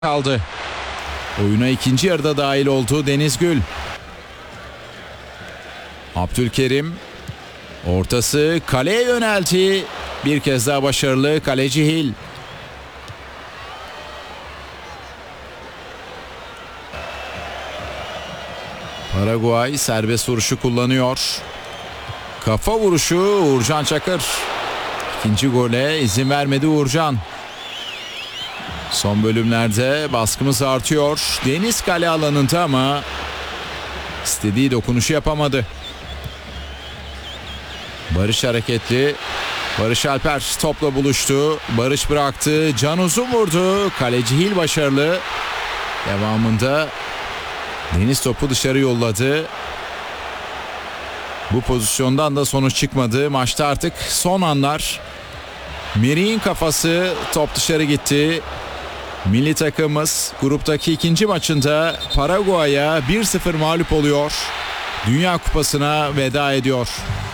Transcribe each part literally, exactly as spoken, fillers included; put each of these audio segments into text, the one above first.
kaldı. Oyuna ikinci yarıda dahil oldu Deniz Gül. Abdülkerim ortası kaleye yöneltti. Bir kez daha başarılı kaleci Hil. Paraguay serbest vuruşu kullanıyor. Kafa vuruşu Uğurcan Çakır. İkinci gole izin vermedi Uğurcan. Son bölümlerde baskımız artıyor. Deniz kale alanında ama istediği dokunuşu yapamadı. Barış hareketli. Barış Alper topla buluştu. Barış bıraktı. Can Uzun vurdu. Kaleci Hil başarılı. Devamında Deniz topu dışarı yolladı. Bu pozisyondan da sonuç çıkmadı. Maçta artık son anlar. Merih'in kafası, top dışarı gitti. Milli takımımız gruptaki ikinci maçında Paraguay'a bir sıfır mağlup oluyor. Dünya Kupası'na veda ediyor.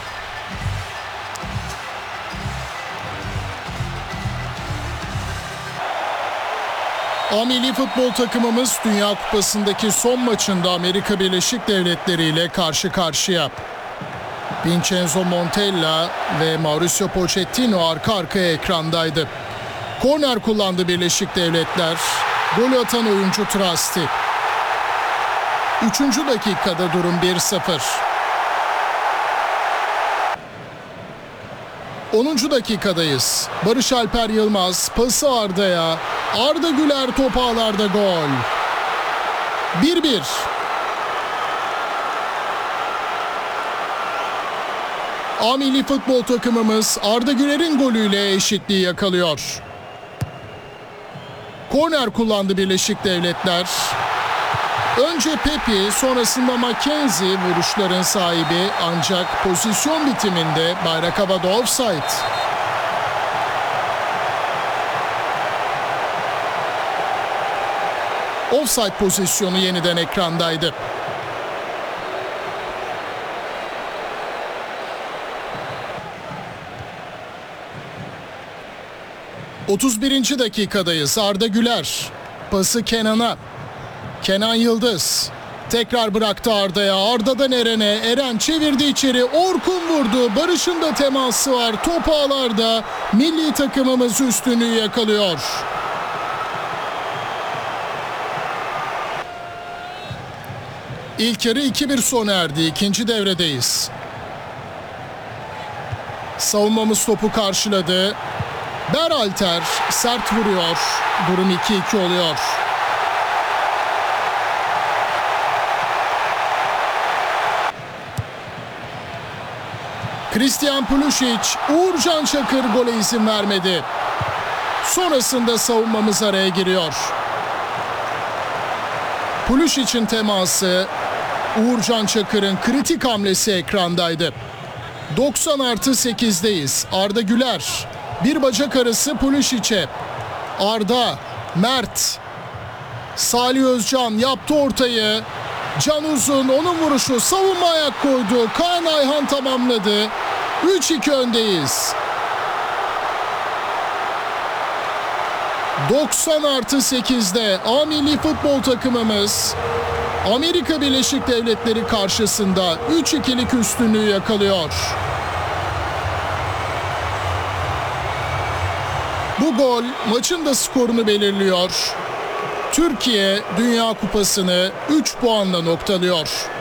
A milli futbol takımımız Dünya Kupası'ndaki son maçında Amerika Birleşik Devletleri ile karşı karşıya. Vincenzo Montella ve Mauricio Pochettino arka arkaya ekrandaydı. Korner kullandı Birleşik Devletler. Golü atan oyuncu Trasti. Üçüncü dakikada durum bir sıfır. onuncu dakikadayız. Barış Alper Yılmaz pası Arda'ya. Arda Güler top ağlarda gol. bir bir. A milli futbol takımımız Arda Güler'in golüyle eşitliği yakalıyor. Korner kullandı Birleşik Devletler. Önce Pepi, sonrasında Mackenzie vuruşların sahibi, ancak pozisyon bitiminde bayrak havada offside. Offside pozisyonu yeniden ekrandaydı. otuz birinci dakikadayız. Arda Güler pası Kenan'a. Kenan Yıldız tekrar bıraktı Arda'ya. Arda'dan Eren'e. Eren çevirdi içeri. Orkun vurdu. Barış'ın da teması var. Top ağlarda. Milli takımımız üstünlüğü yakalıyor. İlk yarı iki bir sona erdi. İkinci devredeyiz. Savunmamız topu karşıladı. Berhalter sert vuruyor. Durum iki iki oluyor. Christian Pulisic, Uğurcan Çakır gole izin vermedi. Sonrasında savunmamız araya giriyor. Pulisic'in teması, Uğurcan Çakır'ın kritik hamlesi ekrandaydı. doksan artı sekizdeyiz. Arda Güler, bir bacak arası Pulisic'e. Arda, Mert, Salih Özcan yaptı ortayı. Can Uzun, onun vuruşu, savunma ayak koydu. Kaan Ayhan tamamladı. üç iki öndeyiz. doksan artı sekizde A milli futbol takımımız Amerika Birleşik Devletleri karşısında üç ikilik üstünlüğü yakalıyor. Bu gol maçın da skorunu belirliyor. Türkiye Dünya Kupası'nı üç puanla noktalıyor.